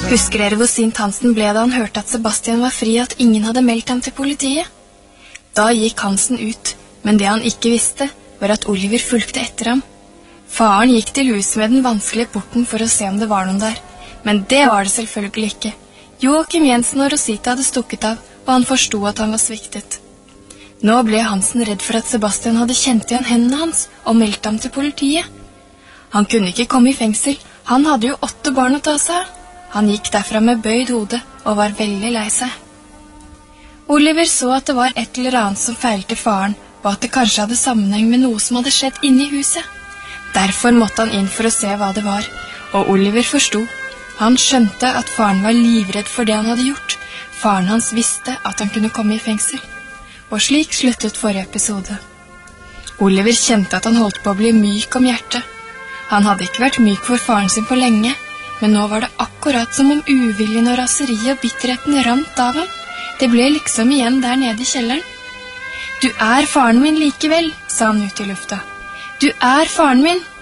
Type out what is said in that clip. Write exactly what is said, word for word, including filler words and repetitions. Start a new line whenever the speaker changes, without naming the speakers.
Husker dere hvor sint Hansen ble da han hørte at Sebastian var fri og at ingen hadde meldt ham til politiet? Da gikk Hansen ut, men det han ikke visste, var at Oliver fulgte etter ham. Faren gikk til huset med den vanskelige porten for å se om det var noen der, men det var det selvfølgelig ikke. Joakim Jensen og Rosita hadde stukket av, og han forstod at han var sviktet. Nå ble Hansen redd for at Sebastian hadde kjent igjen hendene hans og meldt ham til politiet. Han kunne ikke komme i fengsel, han hadde jo åtte barn å ta seg av. Han gikk derfra med bøyd hode og var veldig lei seg. Oliver så at det var et eller annet som feilte faren, og at det kanskje hadde sammenheng med noe som hadde skjedd inne i huset. Derfor måtte han inn for å se hva det var, og Oliver forstod. Han skjønte at faren var livredd for det han hadde gjort. Faren hans visste at han kunne komme i fengsel. Og slik sluttet forrige episode. Oliver kjente at han holdt på å bli myk om hjertet. Han hadde ikke vært myk for faren sin for lenge, men nå var det akkurat som om uviljen og raseriet og bitterheten rant av ham. Det ble liksom igjen der nede i kjelleren. «Du er faren min likevel», sa han ut i lufta. «Du er faren min!»